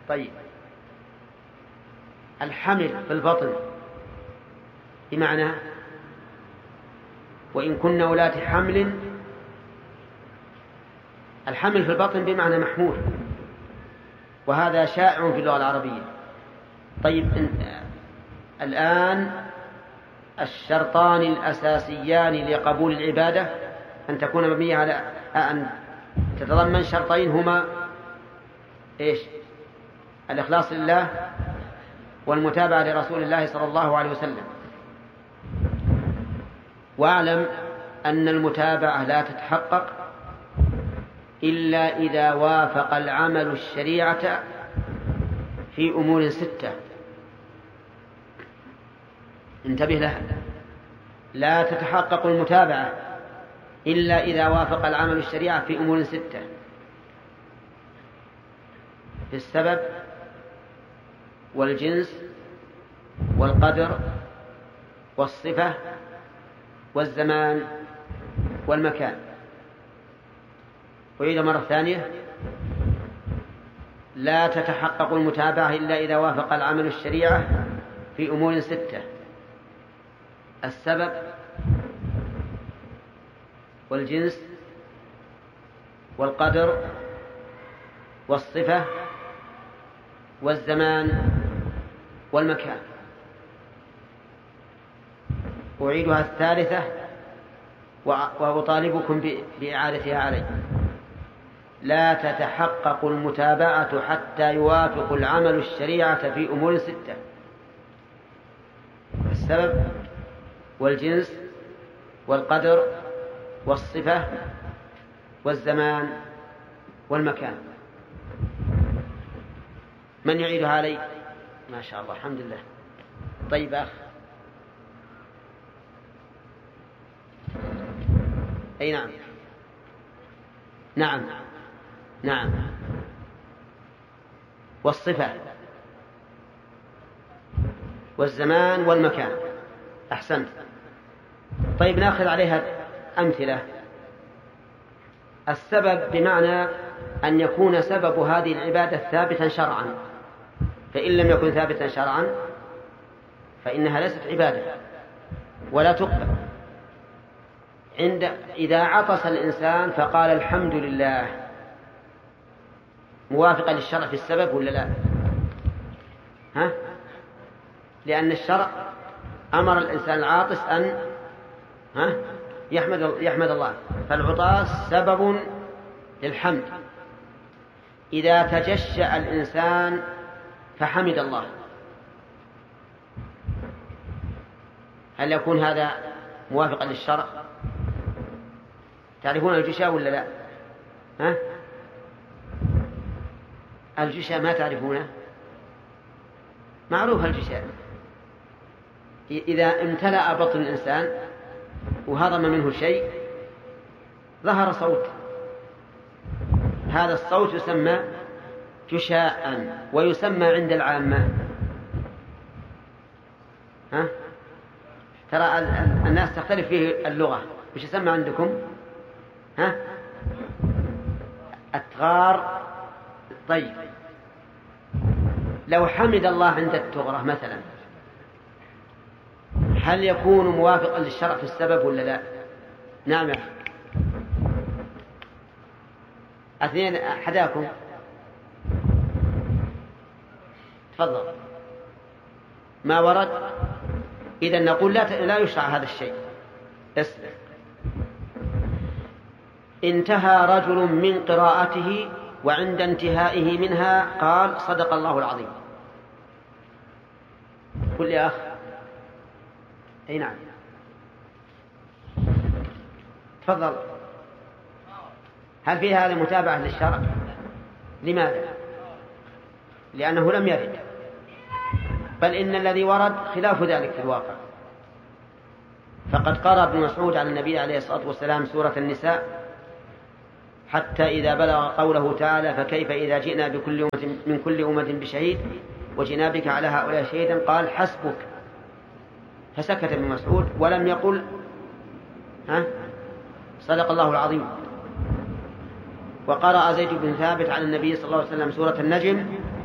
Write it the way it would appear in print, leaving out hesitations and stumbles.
طيب، الحمل في البطن بمعنى وإن كن أولات حمل، الحمل في البطن بمعنى محمول، وهذا شائع في اللغة العربية. طيب، الآن الشرطان الأساسيان لقبول العبادة أن تكون مبنية على أن تتضمن شرطين هما إيش؟ الإخلاص لله والمتابعة لرسول الله صلى الله عليه وسلم. واعلم أن المتابعة لا تتحقق إلا إذا وافق العمل الشريعة في أمور 6. انتبه لها، لا تتحقق المتابعة إلا إذا وافق العمل الشريعة في أمور 6: في السبب والجنس والقدر والصفة والزمان والمكان. وإذا مرة ثانية، لا تتحقق المتابعة إلا إذا وافق العمل الشريعة في أمور 6: السبب والجنس والقدر والصفة والزمان والمكان. أعيدها الثالثة وأطالبكم بإعادتها علي: لا تتحقق المتابعة حتى يوافق العمل الشريعة في أمور 6: السبب والجنس والقدر والصفة والزمان والمكان. من يعيدها علي؟ ما شاء الله، الحمد لله. طيب أخ، أي نعم، نعم نعم، والصفة والزمان والمكان. أحسنت. طيب، نأخذ عليها أمثلة. السبب بمعنى أن يكون سبب هذه العبادة ثابتا شرعا، فإن لم يكن ثابتا شرعا فإنها ليست عبادة ولا تقبل. إذا عطس الإنسان فقال الحمد لله، موافقة للشرع في السبب ولا لا؟ لأن الشرع أمر الإنسان العاطس أن يحمد الله، فالعطاس سبب للحمد. إذا تجشأ الإنسان فحمد الله، هل يكون هذا موافقا للشرع؟ تعرفون الجشاء ولا لا؟ الجشاء ما تعرفونه؟ معروف الجشاء، إذا امتلأ بطن الإنسان وهضم منه شيء ظهر صوت، هذا الصوت يسمى جشاء، ويسمى عند العامة ترى الناس تختلف فيه اللغة، وش يسمى عندكم؟ التغار. طيب، لو حمد الله عند التغرة مثلا، هل يكون موافقا للشرع في السبب ولا لا؟ نعم. اثنين أحداكم، تفضل. ما ورد، إذن نقول لا يشرع هذا الشيء. اسمع: انتهى رجل من قراءته وعند انتهائه منها قال صدق الله العظيم. قل يا أخ. أي نعم، تفضل. هل في هذا متابعة للشرع؟ لماذا؟ لأنه لم يرد، بل إن الذي ورد خلاف ذلك في الواقع. فقد قرأ ابن مسعود عن النبي عليه الصلاة والسلام سورة النساء حتى إذا بلغ قوله تعالى فكيف إذا جئنا من كل أمة بشهيد وجئنا بك على هؤلاء شهيدا قال حسبك، فسكت ابن مسعود ولم يقل صدق الله العظيم. وقرأ زيد بن ثابت عن النبي صلى الله عليه وسلم سورة النجم